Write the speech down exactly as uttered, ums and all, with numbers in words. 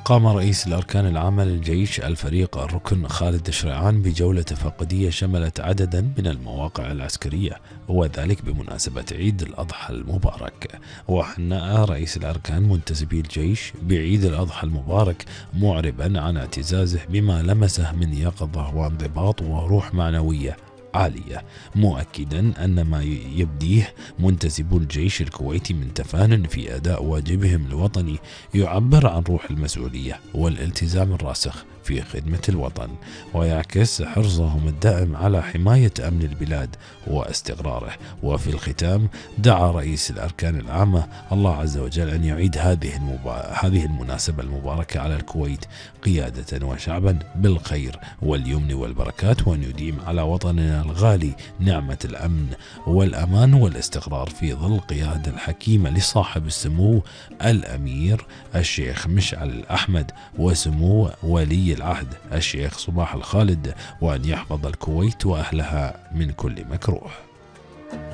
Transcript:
قام رئيس الأركان العامة للجيش الفريق الركن خالد شريعان بجولة تفقدية شملت عددا من المواقع العسكرية، وذلك بمناسبة عيد الأضحى المبارك. وهنأ رئيس الأركان منتسبي الجيش بعيد الأضحى المبارك، معربا عن اعتزازه بما لمسه من يقظة وانضباط وروح معنوية عالية، مؤكدا أن ما يبديه منتسبو الجيش الكويتي من تفان في أداء واجبهم الوطني يعبر عن روح المسؤولية والالتزام الراسخ في خدمة الوطن، ويعكس حرصهم الدائم على حماية أمن البلاد واستقراره. وفي الختام دعا رئيس الأركان العامة الله عز وجل أن يعيد هذه المبا... هذه المناسبة المباركة على الكويت قيادة وشعبا بالخير واليمن والبركات، وأن يديم على وطننا الغالي نعمة الأمن والأمان والاستقرار في ظل قيادة الحكيمة لصاحب السمو الأمير الشيخ مشعل الأحمد وسمو ولي العهد الشيخ صباح الخالد، وأن يحفظ الكويت وأهلها من كل مكروه.